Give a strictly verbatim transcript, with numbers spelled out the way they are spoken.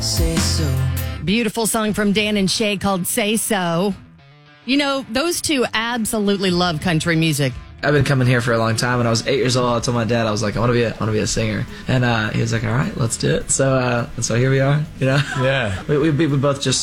Say so. Beautiful song from Dan and Shay called Say So. You know, those two absolutely love country music. I've been coming here for a long time. When I was eight years old, I told my dad, I was like, I want to be a, I want to be a singer. And uh, he was like, all right, let's do it. So, uh, and so here we are, you know? Yeah. we, we, we both just